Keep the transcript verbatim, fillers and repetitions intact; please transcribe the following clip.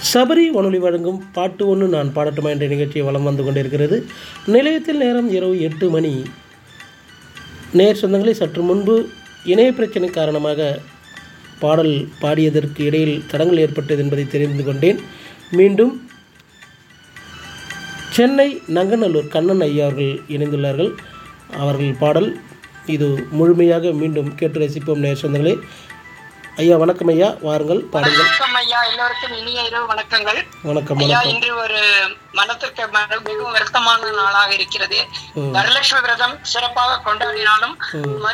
சபரி வானொலி வழங்கும் பாட்டு ஒன்று நான் பாடட்டுமா என்ற நிகழ்ச்சியை வலம் வந்து கொண்டிருக்கிறது. நிலையத்தில் நேரம் இரவு எட்டு மணி. நேர் சொந்தங்களை சற்று முன்பு இணைய பிரச்சனை காரணமாக பாடல் பாடியதற்கு இடையில் தடங்கள் ஏற்பட்டது என்பதை தெரிந்து கொண்டேன். மீண்டும் சென்னை நங்கநல்லூர் கண்ணன் ஐயா அவர்கள் இணைந்துள்ளார்கள். அவர்கள் பாடல் இது முழுமையாக மீண்டும் கேட்டு ரசிப்போம். நேர் சொந்தங்களே, ஐயா வணக்கம் ஐயா, வாருங்கள் பாடுங்கள். வணக்கம் ஐயா, எல்லோருக்கும் இனிய இரவு வணக்கங்கள். வணக்கம் ஐயா, வணக்கம். இன்று ஒரு மனத்திற்கு மன- மிகவும் வருத்தமான நாளாக இருக்கிறது. வரலட்சுமி விரதம் சிறப்பாக கொண்டாடினாலும்